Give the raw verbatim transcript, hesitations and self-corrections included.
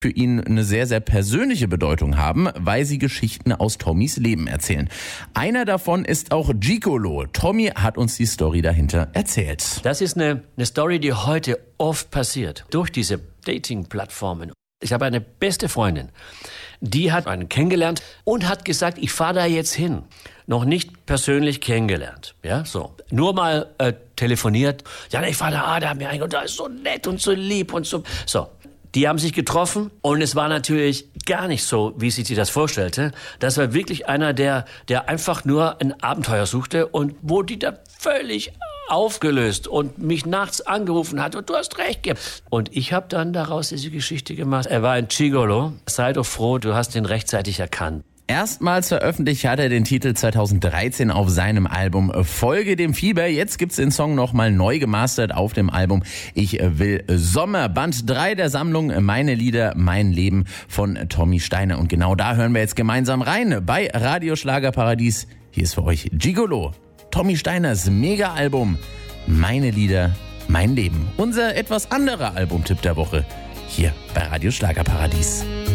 für ihn eine sehr, sehr persönliche Bedeutung haben, weil sie Geschichten aus Tommys Leben erzählen. Einer davon ist auch Gigolo. Tommy hat uns die Story dahinter erzählt. Das ist eine, eine Story, die heute oft passiert. Durch diese Dating-Plattformen. Ich habe eine beste Freundin, die hat einen kennengelernt und hat gesagt, ich fahre da jetzt hin. Noch nicht persönlich kennengelernt, ja, so. Nur mal äh, telefoniert. Ja, ich fahre da, ah, da haben wir einen, und da ist so nett und so lieb und so. So. Die haben sich getroffen und es war natürlich gar nicht so, wie sie sich das vorstellte. Das war wirklich einer, der, der einfach nur ein Abenteuer suchte und wo die da völlig aufgelöst und mich nachts angerufen hat und du hast recht gehabt. Und ich habe dann daraus diese Geschichte gemacht. Er war ein Gigolo. Sei doch froh, du hast ihn rechtzeitig erkannt. Erstmals veröffentlicht hat er den Titel zweitausenddreizehn auf seinem Album Folge dem Fieber. Jetzt gibt's den Song nochmal neu gemastert auf dem Album Ich will Sommer. Band drei der Sammlung Meine Lieder, mein Leben von Tommy Steiner. Und genau da hören wir jetzt gemeinsam rein bei Radio Schlagerparadies. Hier ist für euch Gigolo, Tommy Steiners Mega-Album Meine Lieder, mein Leben. Unser etwas anderer Albumtipp der Woche hier bei Radio Schlagerparadies.